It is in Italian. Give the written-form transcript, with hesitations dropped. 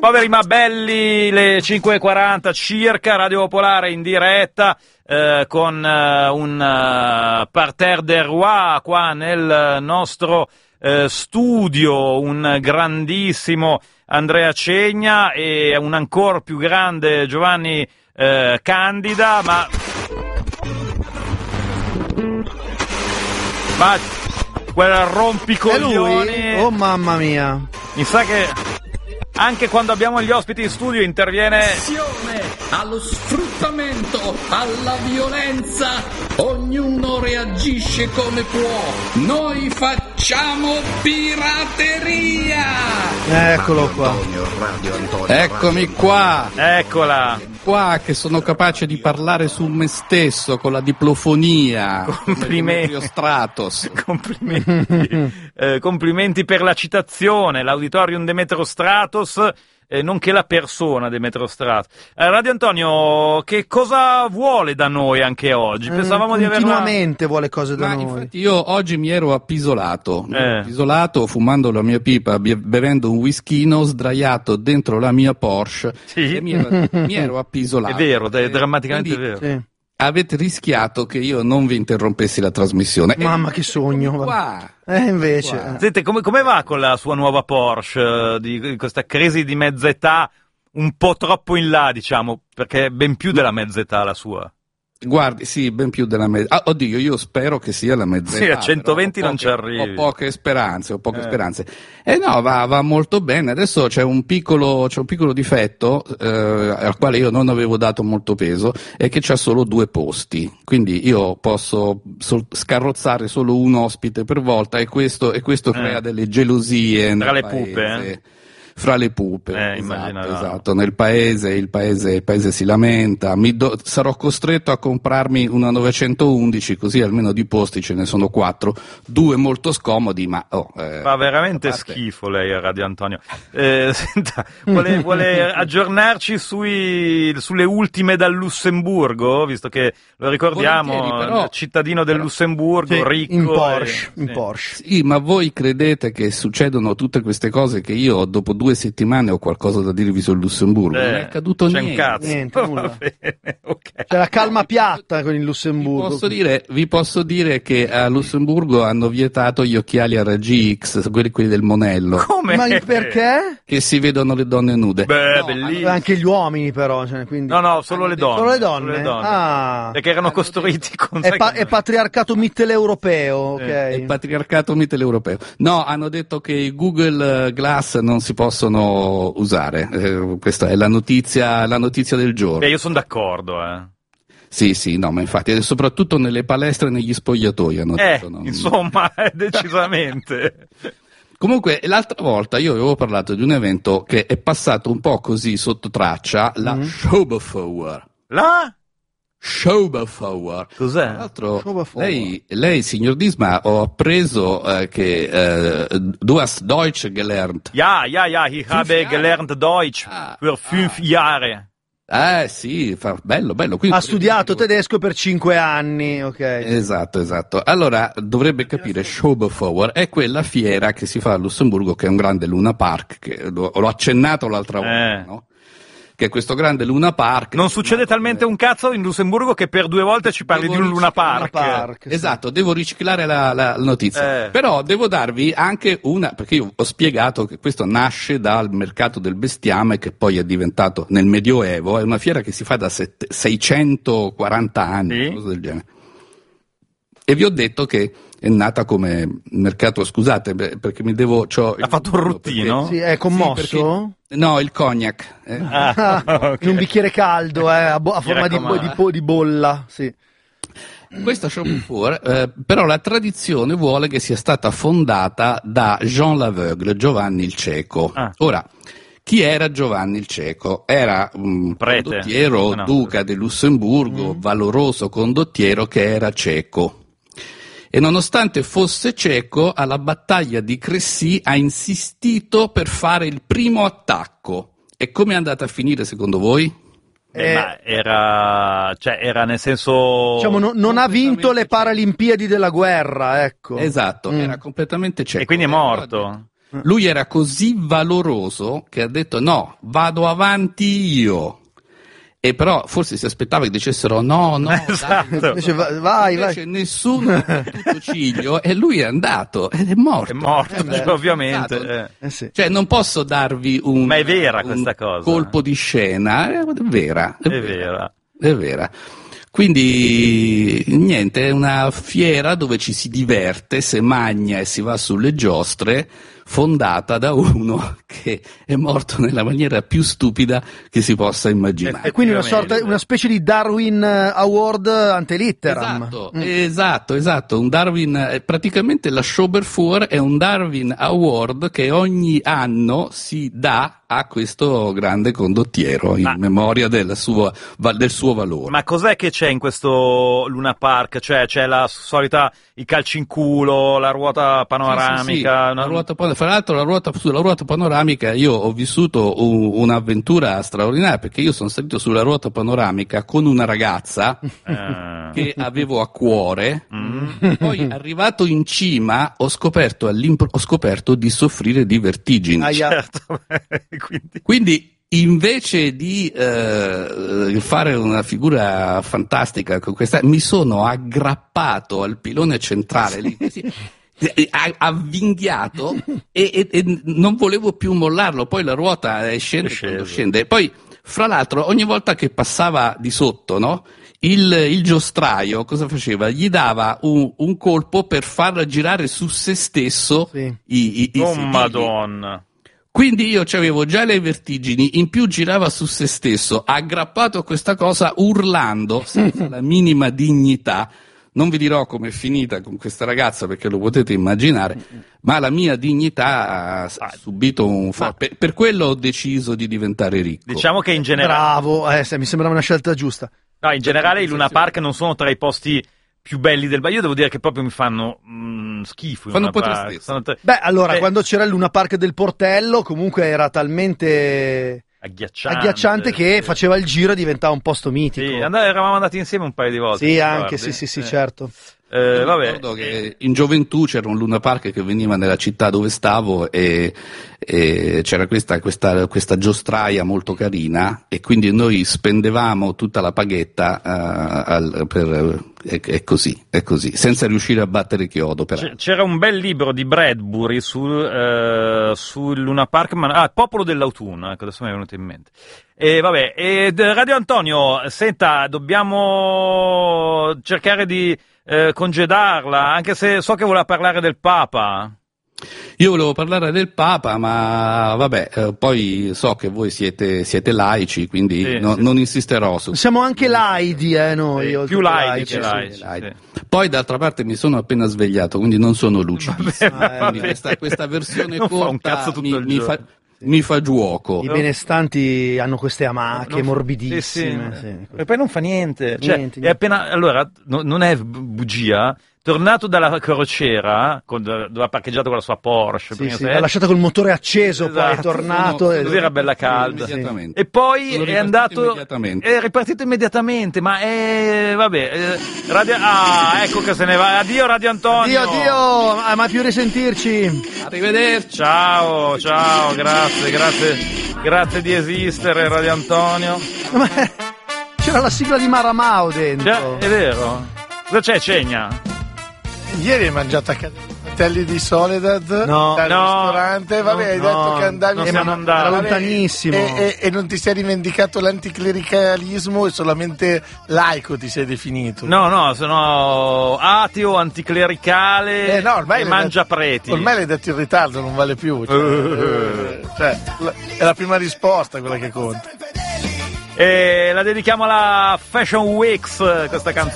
Poveri ma belli, le 5:40 circa, Radio Popolare in diretta con un parterre de roi qua nel nostro studio, un grandissimo Andrea Cegna e un ancora più grande Giovanni Candida, ma quel rompicoglioni, oh mamma mia, mi sa che anche quando abbiamo gli ospiti in studio interviene allo sfruttamento, alla violenza, ognuno reagisce come può, noi facciamo pirateria. Eccolo qua, eccomi qua, eccola qua che sono capace di parlare su me stesso con la diplofonia. Complimenti Stratos. Complimenti per la citazione, l'auditorium Demetrio Stratos, nonché la persona Demetrio Stratos. Radio Antonio, che cosa vuole da noi anche oggi? Pensavamo di averla... Continuamente vuole cose da noi. Infatti io oggi mi ero appisolato, fumando la mia pipa, bevendo un whiskino, sdraiato dentro la mia Porsche, sì. E mi ero appisolato. È vero, è drammaticamente quindi, vero. Sì. Avete rischiato che io non vi interrompessi la trasmissione. Mamma che sogno. Qua. Invece. Qua. Senti, come va con la sua nuova Porsche, di questa crisi di mezza età un po' troppo in là, diciamo, perché è ben più della mezza età la sua. Guardi, sì, ben più della mezza. Oddio, io spero che sia la mezza età. Sì, a 120 non ci arrivi. Ho poche speranze. No, va molto bene. Adesso c'è un piccolo difetto, al quale io non avevo dato molto peso, è che c'ha solo 2 posti. Quindi io posso scarrozzare solo un ospite per volta e questo crea delle gelosie tra le paese. pupe, Fra le pupe, esatto. Il paese si lamenta. Sarò costretto a comprarmi una 911, così almeno di posti ce ne sono 4, 2 molto scomodi, ma fa veramente schifo lei a Radio Antonio. Senta, vuole aggiornarci sulle ultime dal Lussemburgo, visto che lo ricordiamo, però, cittadino del Lussemburgo, sì, ricco in Porsche. Sì, ma voi credete che succedono tutte queste cose che io dopo 2 settimane ho qualcosa da dirvi sul Lussemburgo? Non è accaduto c'è niente. un cazzo. Niente, nulla. Bene, okay. C'è la calma piatta con il Lussemburgo. Vi posso dire che a Lussemburgo hanno vietato gli occhiali a raggi X, quelli del Monello. Come? Ma perché? Che si vedono le donne nude. Beh, bellissimo. Anche gli uomini però, quindi... No, solo le donne. Solo le donne? Ah. Perché erano costruiti con... È patriarcato mitteleuropeo, ok. È patriarcato mitteleuropeo. No, hanno detto che i Google Glass non si possono usare. Questa è la notizia del giorno. Beh, io sono d'accordo, Sì, no, ma infatti, soprattutto nelle palestre e negli spogliatoi hanno detto. No? Insomma, decisamente. Comunque, l'altra volta io avevo parlato di un evento che è passato un po' così sotto traccia, la Showbefore. La? Showbefore. Cos'è? Tra l'altro, lei, signor Disma, ho appreso che du hast Deutsch gelernt. Ja, ich habe gelernt Deutsch für 5 Jahre. Sì, bello. Quindi ha studiato tedesco per 5 anni, ok. Esatto. Allora, dovrebbe capire, Showbefore è quella fiera che si fa a Lussemburgo, che è un grande Luna Park, che l'ho accennato l'altra volta, no? Che è questo grande Luna Park. Non succede talmente un cazzo in Lussemburgo che per 2 volte ci parli di un Luna Park. Esatto, devo riciclare la notizia. Però devo darvi anche perché io ho spiegato che questo nasce dal mercato del bestiame, che poi è diventato nel Medioevo, è una fiera che si fa da 640 anni, cosa del genere. E vi ho detto che è nata come mercato, scusate, perché ha fatto un ruttino? Sì, è commosso? No, il cognac. Okay. In un bicchiere caldo, a forma di bolla, sì. Questa Showbefore, però la tradizione vuole che sia stata fondata da Jean l'Aveugle, Giovanni il Cieco. Ora, chi era Giovanni il Cieco? Era un condottiero, duca di Lussemburgo, valoroso condottiero che era cieco. E nonostante fosse cieco, alla battaglia di Crécy ha insistito per fare il primo attacco. E come è andata a finire secondo voi? Ma era nel senso... Diciamo, non ha vinto le Paralimpiadi della guerra, ecco. Esatto, era completamente cieco. E quindi è morto? Lui era così valoroso che ha detto no, vado avanti io. E però forse si aspettava che dicessero no, esatto. Dai, vai. Invece nessuno ha tutto ciglio e lui è andato ed è morto. È morto, ovviamente. Sì. Cioè non posso darvi Ma è vera questa cosa? Colpo di scena, è vera. È vera. Quindi niente, è una fiera dove ci si diverte, si magna e si va sulle giostre, fondata da uno che è morto nella maniera più stupida che si possa immaginare. E quindi una specie di Darwin Award ante litteram. Esatto, un Darwin, praticamente la Schoberfuhr è un Darwin Award che ogni anno si dà a questo grande condottiero in memoria del suo valore. Ma cos'è che c'è in questo Luna Park? Cioè c'è la solita, i calci in culo, la ruota panoramica? Sì. La ruota, fra l'altro sulla ruota panoramica io ho vissuto un'avventura straordinaria, perché io sono salito sulla ruota panoramica con una ragazza che avevo a cuore. Poi arrivato in cima ho scoperto di soffrire di vertigini. Certo. Quindi invece di fare una figura fantastica con questa, mi sono aggrappato al pilone centrale lì, avvinghiato e non volevo più mollarlo. Poi la ruota scende quando scende. Poi fra l'altro ogni volta che passava di sotto, no? Il giostraio cosa faceva? Gli dava un colpo per far girare su se stesso i sedili. Madonna! Quindi io avevo già le vertigini, in più girava su se stesso, aggrappato a questa cosa, urlando, senza la minima dignità. Non vi dirò com'è finita con questa ragazza, perché lo potete immaginare, ma la mia dignità ha subito per quello ho deciso di diventare ricco. Diciamo che in generale... Bravo, mi sembrava una scelta giusta. No, in generale i Luna Park non sono tra i posti più belli del Io devo dire che proprio mi fanno schifo. Fanno un po' tristezza. Allora, quando c'era il Luna Park del Portello, comunque era talmente agghiacciante che faceva il giro e diventava un posto mitico. Sì, eravamo andati insieme un paio di volte. Sì, anche, sì, certo. Ricordo che in gioventù c'era un Luna Park che veniva nella città dove stavo e c'era questa giostraia molto carina, e quindi noi spendevamo tutta la paghetta è così, senza riuscire a battere chiodo. C'era un bel libro di Bradbury sul Luna Park, Popolo dell'autunno, ecco, adesso mi è venuto in mente. Radio Antonio, senta, dobbiamo cercare di congedarla, anche se so che voleva parlare del Papa. Io volevo parlare del Papa, ma poi so che voi siete laici, quindi non insisterò su. Siamo anche laidi, noi. Più laici. Poi d'altra parte mi sono appena svegliato, quindi non sono lucidissimo. Questa versione non corta fa un cazzo tutto il giorno. Mi fa giuoco. I benestanti hanno queste amache morbidissime. E poi non fa niente. È appena, allora, non è bugia. Tornato dalla crociera, dove ha parcheggiato con la sua Porsche, l'ha lasciata col motore acceso, poi è tornato. Così era bella calda. E poi è andato, è ripartito immediatamente, ma ecco che se ne va. Addio Radio Antonio. Addio, mai più risentirci. Arrivederci. Ciao, grazie di esistere, Radio Antonio. C'era la sigla di Maramao dentro. È vero. Cosa c'è, Cegna? Ieri hai mangiato a casa dei fratelli di Soledad dal ristorante, hai detto che andavi era lontanissimo e non ti sei rivendicato l'anticlericalismo e solamente laico ti sei definito. No, sono ateo, anticlericale e mangia preti. Ormai l'hai detto in ritardo, non vale più. Cioè, è la prima risposta quella che conta. E la dedichiamo alla Fashion Weeks, questa canzone.